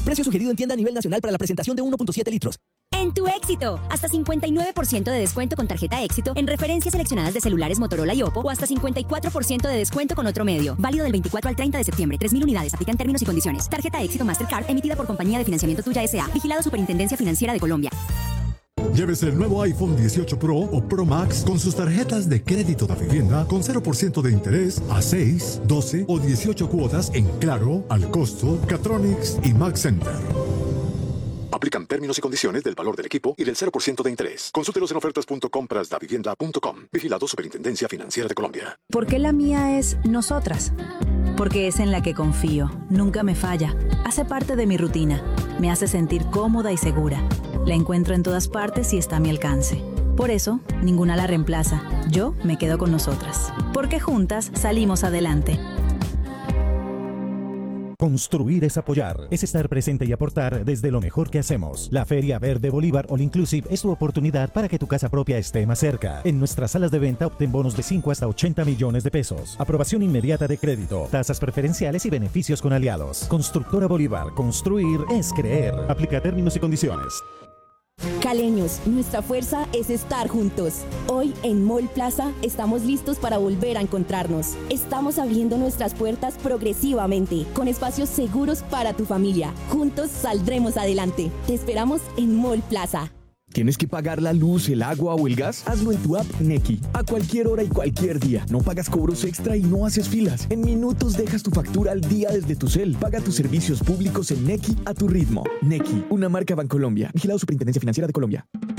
Precio sugerido en tienda a nivel nacional para la presentación de 1.7 litros. En tu Éxito, hasta 59% de descuento con tarjeta Éxito en referencias seleccionadas de celulares Motorola y Oppo o hasta 54% de descuento con otro medio. Válido del 24 al 30 de septiembre. 3.000 unidades. Aplican términos y condiciones. Tarjeta Éxito Mastercard emitida por Compañía de Financiamiento Tuya S.A. Vigilado Superintendencia Financiera de Colombia. Llévese el nuevo iPhone 18 Pro o Pro Max con sus tarjetas de crédito de vivienda con 0% de interés a 6, 12 o 18 cuotas en Claro, Al Costo, Catronics y Max Center. Aplican términos y condiciones del valor del equipo y del 0% de interés. Consúltelos en ofertas.comprasdavivienda.com. Vigilado Superintendencia Financiera de Colombia. ¿Por qué la mía es Nosotras? Porque es en la que confío. Nunca me falla. Hace parte de mi rutina. Me hace sentir cómoda y segura. La encuentro en todas partes y está a mi alcance. Por eso, ninguna la reemplaza. Yo me quedo con Nosotras. Porque juntas salimos adelante. Construir es apoyar, es estar presente y aportar desde lo mejor que hacemos. La Feria Verde Bolívar All Inclusive es tu oportunidad para que tu casa propia esté más cerca. En nuestras salas de venta obtén bonos de 5 hasta 80 millones de pesos. Aprobación inmediata de crédito, tasas preferenciales y beneficios con aliados. Constructora Bolívar, construir es creer. Aplica términos y condiciones. Caleños, nuestra fuerza es estar juntos. Hoy en Mall Plaza estamos listos para volver a encontrarnos. Estamos abriendo nuestras puertas progresivamente, con espacios seguros para tu familia. Juntos saldremos adelante. Te esperamos en Mall Plaza. ¿Tienes que pagar la luz, el agua o el gas? Hazlo en tu app Nequi. A cualquier hora y cualquier día. No pagas cobros extra y no haces filas. En minutos dejas tu factura al día desde tu cel. Paga tus servicios públicos en Nequi a tu ritmo. Nequi, una marca Bancolombia. Vigilado Superintendencia Financiera de Colombia.